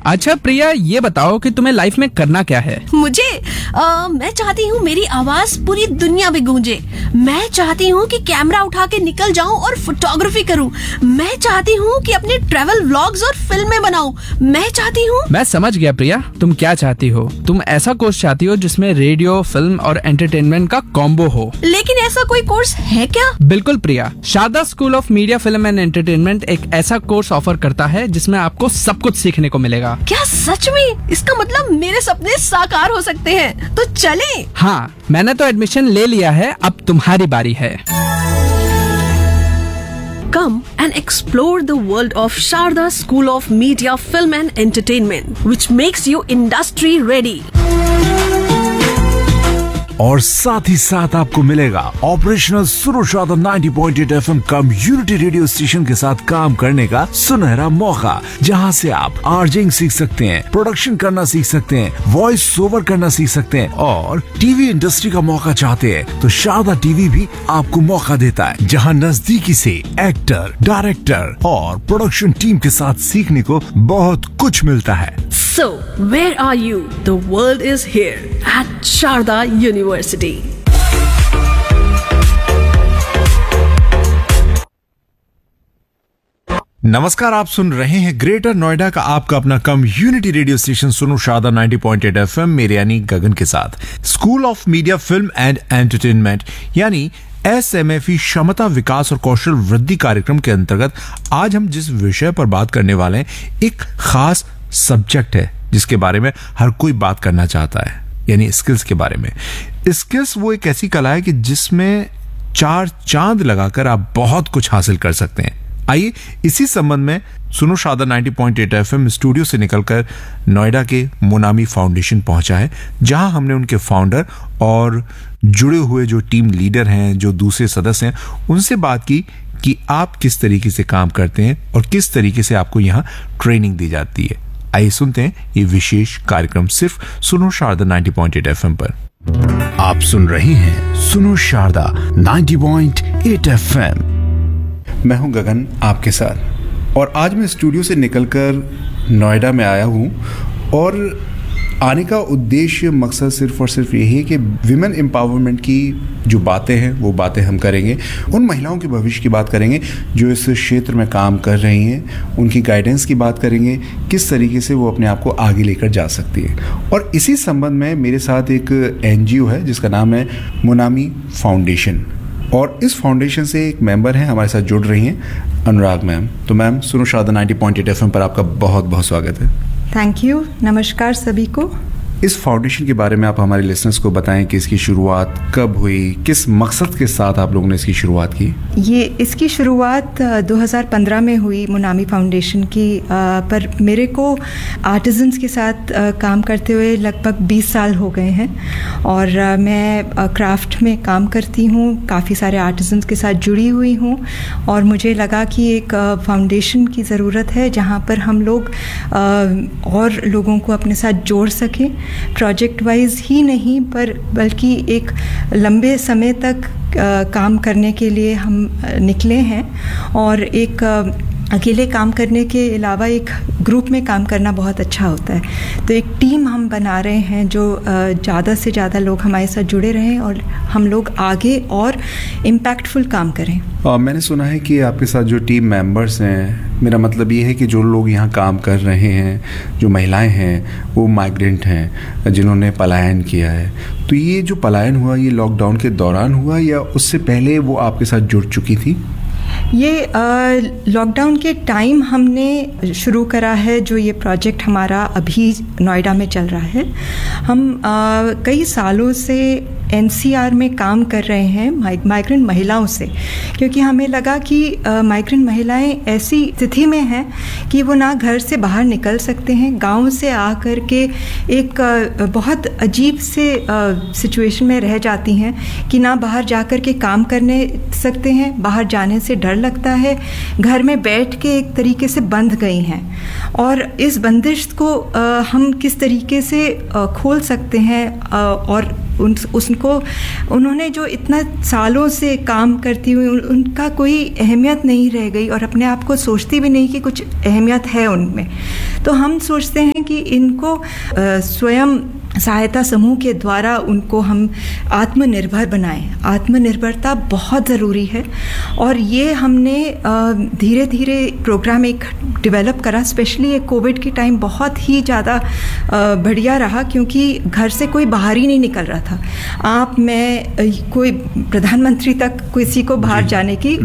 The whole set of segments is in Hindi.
अच्छा प्रिया, ये बताओ कि तुम्हें लाइफ में करना क्या है? मुझे मैं चाहती हूँ मेरी आवाज पूरी दुनिया में गूंजे। मैं चाहती हूँ कि कैमरा उठा के निकल जाऊँ और फोटोग्राफी करूँ। मैं चाहती हूँ कि अपने ट्रैवल व्लॉग्स और फिल्में बनाऊँ। मैं चाहती हूँ। मैं समझ गया प्रिया, तुम क्या चाहती हो। तुम ऐसा कोर्स चाहती हो जिसमें रेडियो, फिल्म और एंटरटेनमेंट का कॉम्बो हो। लेकिन ऐसा कोई कोर्स है क्या? बिल्कुल प्रिया, Sharda school of media, film and entertainment एक ऐसा कोर्स ऑफर करता है जिसमें आपको सब कुछ सीखने को मिलेगा। क्या सच में? इसका मतलब मेरे सपने साकार हो सकते हैं। तो चलें। हाँ, मैंने तो एडमिशन ले लिया है, अब तुम्हारी बारी है। Come and explore the world of Sharda School of Media, Film and Entertainment, which makes you industry ready. और साथ ही साथ आपको मिलेगा ऑपरेशनल सुनो Sharda 90.8 FM community radio station के साथ काम करने का सुनहरा मौका, जहां से आप आरजेइंग सीख सकते हैं, प्रोडक्शन करना सीख सकते हैं, वॉइस ओवर करना सीख सकते हैं और टीवी इंडस्ट्री का मौका चाहते हैं तो शारदा टीवी भी आपको मौका देता है, जहां नजदीकी से एक्टर, डायरेक्टर और प्रोडक्शन टीम के साथ सीखने को बहुत कुछ मिलता है। So, where are you? The world is here at Sharda University. नमस्कार, आप सुन रहे हैं ग्रेटर नोएडा का आपका अपना कम्युनिटी रेडियो स्टेशन सुनो शारदा 90.8 FM मेरे यानी गगन के साथ। School of media, film and entertainment यानी SMFE क्षमता विकास और कौशल वृद्धि कार्यक्रम के अंतर्गत आज हम जिस विषय पर बात करने वाले हैं, एक खास सब्जेक्ट है जिसके बारे में हर कोई बात करना चाहता है, यानी स्किल्स के बारे में। स्किल्स वो एक ऐसी कला है कि जिसमें 4 चांद लगाकर आप बहुत कुछ हासिल कर सकते हैं। आइए इसी संबंध में सुनो शारदा 90.8 FM स्टूडियो से निकलकर नोएडा के मोनामी फाउंडेशन पहुंचा है, जहां हमने उनके फाउंडर और जुड़े हुए जो टीम लीडर हैं, जो दूसरे सदस्य हैं, उनसे बात की कि आप किस तरीके से काम करते हैं और किस तरीके से आपको यहाँ ट्रेनिंग दी जाती है। आइए सुनते हैं ये विशेष कार्यक्रम सिर्फ सुनो शारदा 90.8 FM पर। आप सुन रहे हैं सुनो शारदा 90.8 FM। मैं हूं गगन आपके साथ, और आज मैं स्टूडियो से निकलकर नोएडा में आया हूं और आने का उद्देश्य, मकसद सिर्फ और सिर्फ यही है कि विमेन एम्पावरमेंट की जो बातें हैं वो बातें हम करेंगे, उन महिलाओं के भविष्य की बात करेंगे जो इस क्षेत्र में काम कर रही हैं, उनकी गाइडेंस की बात करेंगे, किस तरीके से वो अपने आप को आगे लेकर जा सकती है। और इसी संबंध में मेरे साथ एक NGO है जिसका नाम है मोनामी फाउंडेशन, और इस फाउंडेशन से एक मेंबर हैं, हमारे साथ जुड़ रही हैं अनुराग मैम। तो मैम, सुनो शारदा 90.8 FM पर आपका बहुत बहुत स्वागत है। Thank you. नमस्कार सभी को। इस फाउंडेशन के बारे में आप हमारे लिसनर्स को बताएं कि इसकी शुरुआत कब हुई, किस मकसद के साथ आप लोगों ने इसकी शुरुआत की? इसकी शुरुआत 2015 में हुई मोनामी फाउंडेशन की, पर मेरे को आर्टिजन्स के साथ काम करते हुए लगभग 20 साल हो गए हैं और मैं क्राफ्ट में काम करती हूँ, काफ़ी सारे आर्टिजन्स के साथ जुड़ी हुई हूँ और मुझे लगा कि एक फाउंडेशन की ज़रूरत है जहाँ पर हम लोग और लोगों को अपने साथ जोड़ सकें, प्रोजेक्ट वाइज ही नहीं पर बल्कि एक लंबे समय तक काम करने के लिए हम निकले हैं। और एक अकेले काम करने के अलावा एक ग्रुप में काम करना बहुत अच्छा होता है, तो एक टीम हम बना रहे हैं जो ज़्यादा से ज़्यादा लोग हमारे साथ जुड़े रहें और हम लोग आगे और इम्पैक्टफुल काम करें। मैंने सुना है कि आपके साथ जो टीम मेंबर्स हैं, मेरा मतलब ये है कि जो लोग यहाँ काम कर रहे हैं, जो महिलाएं हैं, वो माइग्रेंट हैं जिन्होंने पलायन किया है। तो ये जो पलायन हुआ, ये लॉकडाउन के दौरान हुआ या उससे पहले वो आपके साथ जुड़ चुकी थी? ये लॉकडाउन के टाइम हमने शुरू करा है जो ये प्रोजेक्ट हमारा अभी नोएडा में चल रहा है। हम कई सालों से NCR में काम कर रहे हैं माइग्रेंट महिलाओं से, क्योंकि हमें लगा कि माइग्रेंट महिलाएं ऐसी स्थिति में हैं कि वो ना घर से बाहर निकल सकते हैं, गांव से आकर के एक बहुत अजीब से सिचुएशन में रह जाती हैं कि ना बाहर जाकर के काम करने सकते हैं, बाहर जाने से डर लगता है, घर में बैठ के एक तरीके से बंध गई हैं। और इस बंदिश को हम किस तरीके से खोल सकते हैं और उसको उन्होंने जो इतना सालों से काम करती हुई उनका कोई अहमियत नहीं रह गई, और अपने आप को सोचती भी नहीं कि कुछ अहमियत है उनमें। तो हम सोचते हैं कि इनको स्वयं सहायता समूह के द्वारा उनको हम आत्मनिर्भर बनाएं। आत्मनिर्भरता बहुत ज़रूरी है, और ये हमने धीरे धीरे प्रोग्राम एक डेवलप करा। स्पेशली ये कोविड के टाइम बहुत ही ज़्यादा बढ़िया रहा, क्योंकि घर से कोई बाहर ही नहीं निकल रहा था। आप मैं कोई प्रधानमंत्री तक किसी को बाहर जाने की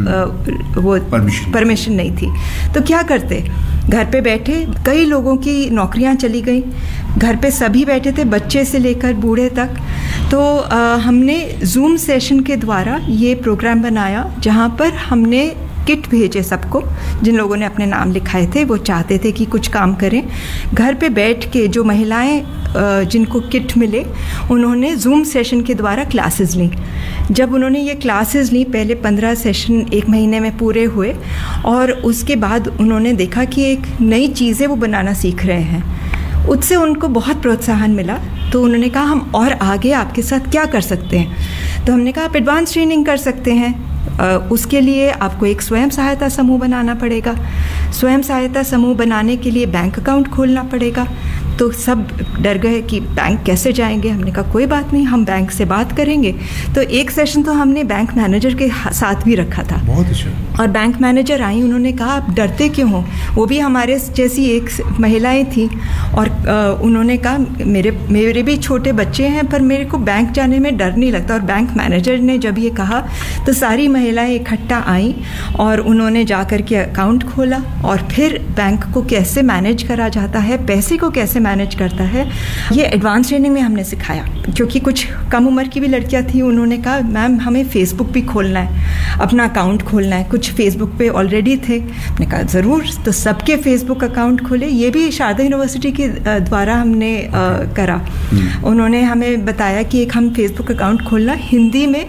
वो परमिशन नहीं थी। तो क्या करते, घर पे बैठे, कई लोगों की नौकरियां चली गई, घर पे सभी बैठे थे, बच्चे से लेकर बूढ़े तक। तो हमने जूम सेशन के द्वारा ये प्रोग्राम बनाया, जहाँ पर हमने किट भेजे सबको। जिन लोगों ने अपने नाम लिखाए थे वो चाहते थे कि कुछ काम करें, घर पे बैठ के जो महिलाएं जिनको किट मिले उन्होंने जूम सेशन के द्वारा क्लासेस ली। जब उन्होंने ये क्लासेस ली, पहले 15 सेशन 1 महीने में पूरे हुए, और उसके बाद उन्होंने देखा कि एक नई चीज़ें वो बनाना सीख रहे हैं। उससे उनको बहुत प्रोत्साहन मिला। तो उन्होंने कहा हम और आगे आपके साथ क्या कर सकते हैं। तो हमने कहा आप एडवांस ट्रेनिंग कर सकते हैं। उसके लिए आपको एक स्वयं सहायता समूह बनाना पड़ेगा। स्वयं सहायता समूह बनाने के लिए बैंक अकाउंट खोलना पड़ेगा। तो सब डर गए कि बैंक कैसे जाएंगे। हमने कहा कोई बात नहीं, हम बैंक से बात करेंगे। तो एक सेशन तो हमने बैंक मैनेजर के साथ भी रखा था। बहुत अच्छा। और बैंक मैनेजर आई, उन्होंने कहा आप डरते क्यों हो। वो भी हमारे जैसी एक महिलाएं थी, और उन्होंने कहा मेरे भी छोटे बच्चे हैं, पर मेरे को बैंक जाने में डर नहीं लगता। और बैंक मैनेजर ने जब ये कहा तो सारी महिलाएं इकट्ठा आईं, और उन्होंने जा कर के अकाउंट खोला, और फिर बैंक को कैसे मैनेज करा जाता है, पैसे को कैसे मैनेज करता है, ये एडवांस ट्रेनिंग में हमने सिखाया। क्योंकि कुछ कम उम्र की भी लड़कियां थी, उन्होंने कहा मैम हमें फेसबुक भी खोलना है, अपना अकाउंट खोलना है। कुछ फेसबुक पे ऑलरेडी थे। हमने कहा ज़रूर। तो सबके फेसबुक अकाउंट खोले। ये भी शारदा यूनिवर्सिटी के द्वारा हमने करा। उन्होंने हमें बताया कि एक हम फेसबुक अकाउंट खोलना हिंदी में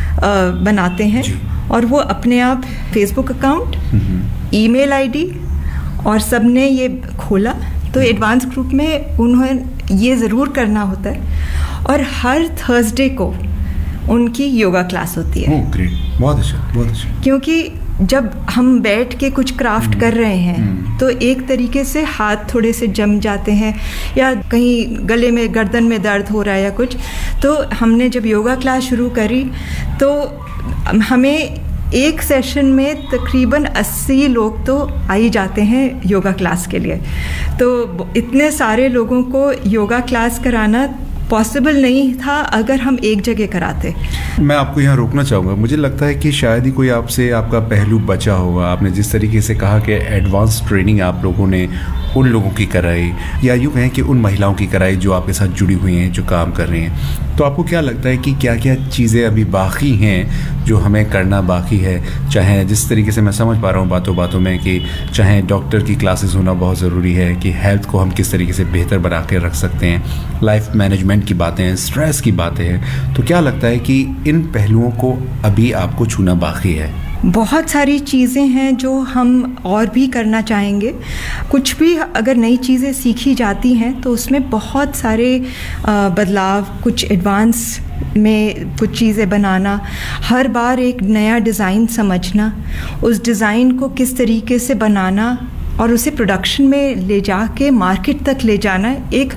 बनाते हैं, और वो अपने आप फेसबुक अकाउंट, ईमेल आईडी, और सब ने ये खोला। तो एडवांस ग्रुप में उन्होंने ये ज़रूर करना होता है, और हर थर्सडे को उनकी योगा क्लास होती है। ओह ग्रेट, बहुत अच्छा, बहुत अच्छा। क्योंकि जब हम बैठ के कुछ क्राफ्ट कर रहे हैं तो एक तरीके से हाथ थोड़े से जम जाते हैं, या कहीं गले में गर्दन में दर्द हो रहा है या कुछ। तो हमने जब योगा क्लास शुरू करी तो हमें एक सेशन में तकरीबन 80 लोग तो आ ही जाते हैं योगा क्लास के लिए। तो इतने सारे लोगों को योगा क्लास कराना पॉसिबल नहीं था अगर हम एक जगह कराते। मैं आपको यहाँ रोकना चाहूँगा। मुझे लगता है कि शायद ही कोई आपसे आपका पहलू बचा होगा। आपने जिस तरीके से कहा कि एडवांस ट्रेनिंग आप लोगों ने उन लोगों की कराई, या यूँ कहें कि उन महिलाओं की कराई जो आपके साथ जुड़ी हुई हैं, जो काम कर रही हैं। तो आपको क्या लगता है कि क्या क्या चीज़ें अभी बाकी हैं जो हमें करना बाकी है? चाहे जिस तरीके से मैं समझ पा रहा हूँ बातों बातों में कि चाहे डॉक्टर की क्लासेस होना बहुत ज़रूरी है, कि हेल्थ को हम किस तरीके से बेहतर बना के रख सकते हैं, लाइफ मैनेजमेंट की बातें हैं, स्ट्रेस की बातें हैं। तो क्या लगता है कि इन पहलुओं को अभी आपको छूना बाकी है? बहुत सारी चीज़ें हैं जो हम और भी करना चाहेंगे। कुछ भी अगर नई चीज़ें सीखी जाती हैं तो उसमें बहुत सारे बदलाव, कुछ एडवांस में कुछ चीज़ें बनाना, हर बार एक नया डिज़ाइन समझना, उस डिज़ाइन को किस तरीके से बनाना और उसे प्रोडक्शन में ले जाके मार्केट तक ले जाना,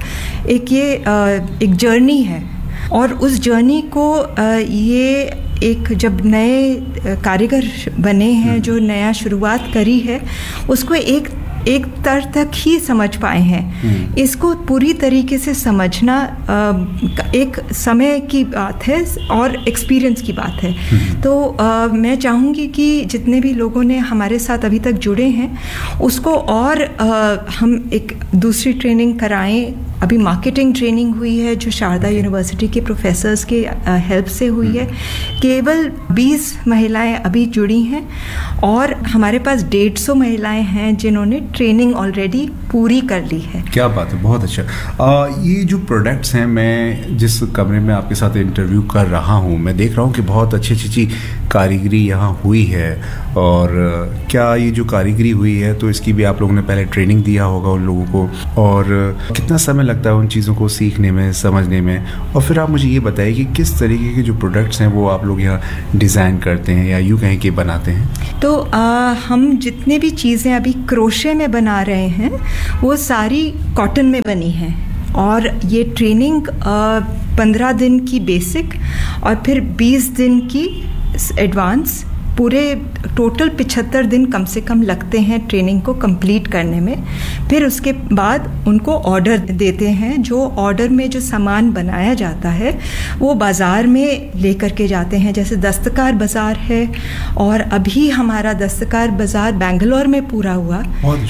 एक जर्नी है। और उस जर्नी को ये एक जब नए कारीगर बने हैं जो नया शुरुआत करी है, उसको एक स्तर तक ही समझ पाए हैं। इसको पूरी तरीके से समझना एक समय की बात है और एक्सपीरियंस की बात है। तो मैं चाहूँगी कि जितने भी लोगों ने हमारे साथ अभी तक जुड़े हैं उसको और हम एक दूसरी ट्रेनिंग कराएं। अभी मार्केटिंग ट्रेनिंग हुई है जो शारदा यूनिवर्सिटी के प्रोफेसर्स के हेल्प से हुई है। केवल 20 महिलाएं अभी जुड़ी हैं और हमारे पास 150 महिलाएं हैं जिन्होंने ट्रेनिंग ऑलरेडी पूरी कर ली है। क्या बात है, बहुत अच्छा। ये जो प्रोडक्ट्स हैं, मैं जिस कमरे में आपके साथ इंटरव्यू कर रहा हूँ, मैं देख रहा हूँ कि बहुत अच्छी कारीगरी यहाँ हुई है। और क्या ये जो कारीगरी हुई है तो इसकी भी आप लोगों ने पहले ट्रेनिंग दिया होगा उन लोगों को, और कितना समय लगता है उन चीज़ों को सीखने में, समझने में? और फिर आप मुझे ये बताइए कि किस तरीके के जो प्रोडक्ट्स हैं वो आप लोग यहाँ डिज़ाइन करते हैं या यूँ कहें कि बनाते हैं? तो हम जितने भी चीज़ें अभी क्रोशे में बना रहे हैं वो सारी कॉटन में बनी हैं, और ये ट्रेनिंग 15 दिन की बेसिक और फिर 20 दिन की एडवांस, पूरे टोटल 75 दिन कम से कम लगते हैं ट्रेनिंग को कंप्लीट करने में। फिर उसके बाद उनको ऑर्डर देते हैं, जो ऑर्डर में जो सामान बनाया जाता है वो बाज़ार में लेकर के जाते हैं। जैसे दस्तकार बाज़ार है, और अभी हमारा दस्तकार बाज़ार बेंगलोर में पूरा हुआ।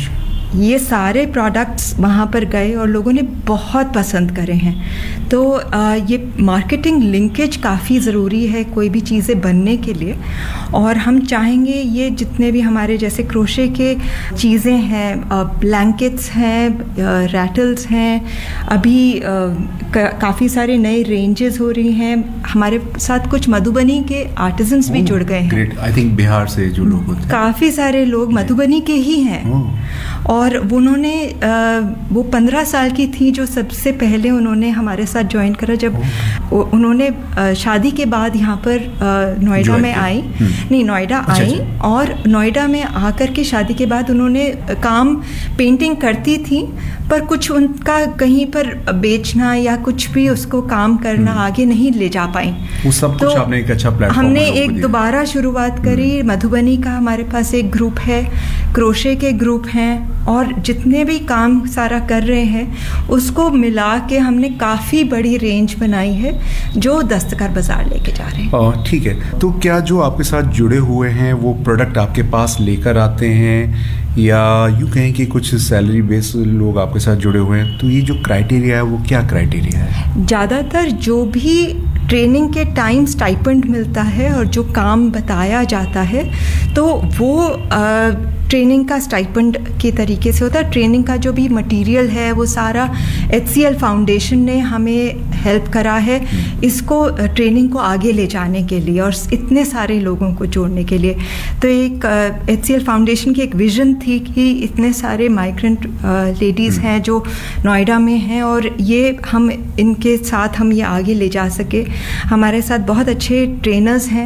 ये सारे प्रोडक्ट्स वहाँ पर गए और लोगों ने बहुत पसंद करे हैं। तो ये मार्केटिंग लिंकेज काफ़ी ज़रूरी है कोई भी चीज़ें बनने के लिए, और हम चाहेंगे ये जितने भी हमारे जैसे क्रोशे के चीज़ें हैं, ब्लैंकेट्स हैं, रैटल्स हैं, अभी काफ़ी सारे नए रेंजेस हो रही हैं। हमारे साथ कुछ मधुबनी के आर्टिजन्स भी जुड़ गए हैं। ग्रेट। आई थिंक बिहार से जो लोग होते हैं, काफ़ी सारे लोग मधुबनी के ही हैं। और उन्होंने वो 15 साल की थी जो सबसे पहले उन्होंने हमारे साथ ज्वाइन करा, जब उन्होंने शादी के बाद यहाँ पर नोएडा में आई, नहीं नोएडा आई, और नोएडा में आकर के शादी के बाद उन्होंने काम पेंटिंग करती थी, पर कुछ उनका कहीं पर बेचना या कुछ भी उसको काम करना आगे नहीं ले जा पाई। वो सब कुछ आपने एक अच्छा प्लेटफॉर्म हमने एक दोबारा शुरुआत करी। मधुबनी का हमारे पास एक ग्रुप है, क्रोशे के ग्रुप हैं, और जितने भी काम सारा कर रहे हैं उसको मिला के हमने काफ़ी बड़ी रेंज बनाई है जो दस्तकार बाज़ार लेके जा रहे हैं। ठीक है। तो क्या जो आपके साथ जुड़े हुए हैं वो प्रोडक्ट आपके पास लेकर आते हैं, या यूँ कहें कि कुछ सैलरी बेस लोग आपके साथ जुड़े हुए हैं? तो ये जो क्राइटेरिया है वो क्या क्राइटेरिया है? ज़्यादातर जो भी ट्रेनिंग के टाइम स्टाइपेंड मिलता है और जो काम बताया जाता है तो वो ट्रेनिंग का स्टाइपेंड के तरीके से होता है। ट्रेनिंग का जो भी मटेरियल है वो सारा HCL फाउंडेशन ने हमें हेल्प करा है इसको ट्रेनिंग को आगे ले जाने के लिए और इतने सारे लोगों को जोड़ने के लिए। तो एक HCL फाउंडेशन की एक विज़न थी कि इतने सारे माइग्रेंट लेडीज़ हैं जो नोएडा में हैं और ये हम इनके साथ हम ये आगे ले जा सके। हमारे साथ बहुत अच्छे ट्रेनर्स हैं,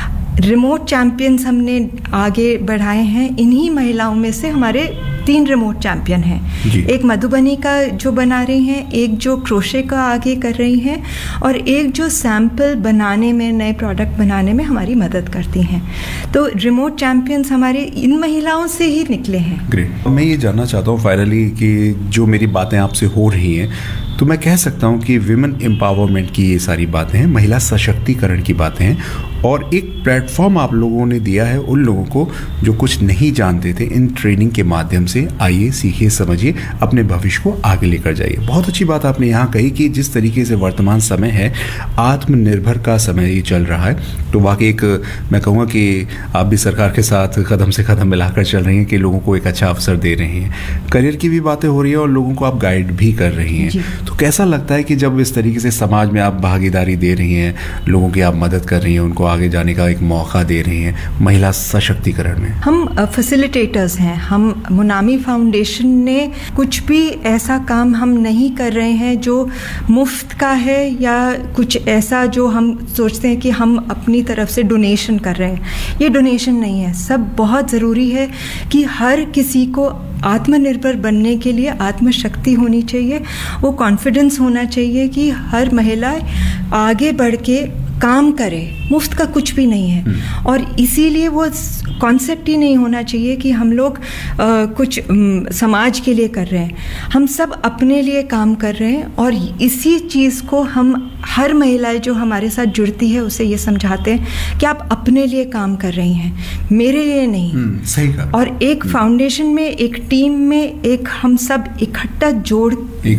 रिमोट चैम्पियंस हमने आगे बढ़ाए हैं। इन्हीं महिलाओं में से हमारे 3 रिमोट चैम्पियन हैं, एक मधुबनी का जो बना रही हैं, एक जो क्रोशे का आगे कर रही हैं और एक जो सैंपल बनाने में, नए प्रोडक्ट बनाने में हमारी मदद करती हैं। तो रिमोट चैम्पियंस हमारे इन महिलाओं से ही निकले हैं। ग्रेट। मैं ये जानना चाहता हूँ फाइनली कि जो मेरी बातें आपसे हो रही हैं तो मैं कह सकता हूँ कि विमेन एम्पावरमेंट की ये सारी बातें हैं, महिला सशक्तिकरण की बातें हैं और एक प्लेटफॉर्म आप लोगों ने दिया है उन लोगों को जो कुछ नहीं जानते थे। इन ट्रेनिंग के माध्यम से आइए, सीखिए, समझिए, अपने भविष्य को आगे लेकर जाइए। बहुत अच्छी बात आपने यहाँ कही कि जिस तरीके से वर्तमान समय है, आत्मनिर्भर का समय ये चल रहा है, तो वाकई एक मैं कहूँगा कि आप भी सरकार के साथ कदम से कदम मिलाकर चल रही हैं कि लोगों को एक अच्छा अवसर दे रही हैं, करियर की भी बातें हो रही है और लोगों को आप गाइड भी कर रही हैं। तो कैसा लगता है कि जब इस तरीके से समाज में आप भागीदारी दे रही हैं, लोगों की आप मदद कर रही हैं, उनको आगे जाने का एक मौका दे रही हैं महिला सशक्तिकरण में? हम फैसिलिटेटर्स हैं। हम मुनामी फाउंडेशन ने कुछ भी ऐसा काम हम नहीं कर रहे हैं जो मुफ्त का है या कुछ ऐसा जो हम सोचते हैं कि हम अपनी तरफ से डोनेशन कर रहे हैं। ये डोनेशन नहीं है। सब बहुत ज़रूरी है कि हर किसी को आत्मनिर्भर बनने के लिए आत्मशक्ति होनी चाहिए, वो कॉन्फिडेंस होना चाहिए कि हर महिला आगे बढ़ के काम करे। मुफ्त का कुछ भी नहीं है और इसीलिए वो कॉन्सेप्ट ही नहीं होना चाहिए कि हम लोग कुछ समाज के लिए कर रहे हैं। हम सब अपने लिए काम कर रहे हैं और इसी चीज़ को हम हर महिला जो हमारे साथ जुड़ती है उसे ये समझाते हैं कि आप अपने लिए काम कर रही हैं, मेरे लिए नहीं। सही कहा। और एक फाउंडेशन में, एक टीम में, एक हम सब इकट्ठा जोड़ एक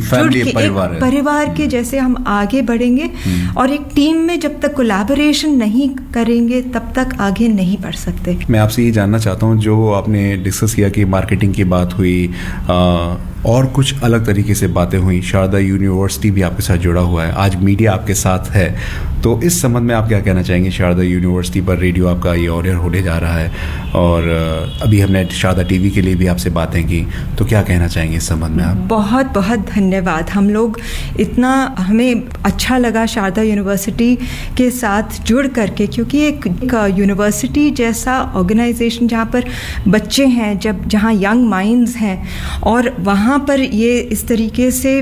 परिवार के जैसे हम आगे बढ़ेंगे और एक टीम में जब तक कोलैबोरेशन नहीं करेंगे तब तक आगे नहीं बढ़ सकते। मैं आपसे ये जानना चाहता हूँ, जो आपने डिस्कस किया कि मार्केटिंग की बात हुई, और कुछ अलग तरीके से बातें हुई। शारदा यूनिवर्सिटी भी आपके साथ जुड़ा हुआ है, आज मीडिया आपके साथ है, तो इस संबंध में आप क्या कहना चाहेंगे? शारदा यूनिवर्सिटी पर रेडियो आपका ये ऑनर होने जा रहा है और अभी हमने शारदा टीवी के लिए भी आपसे बातें की, तो क्या कहना चाहेंगे इस संबंध में आप? बहुत बहुत धन्यवाद। हम लोग इतना, हमें अच्छा लगा शारदा यूनिवर्सिटी के साथ जुड़ करके, क्योंकि एक यूनिवर्सिटी जैसा ऑर्गेनाइजेशन जहाँ पर बच्चे हैं, जहाँ यंग माइंड्स हैं और वहाँ पर ये इस तरीके से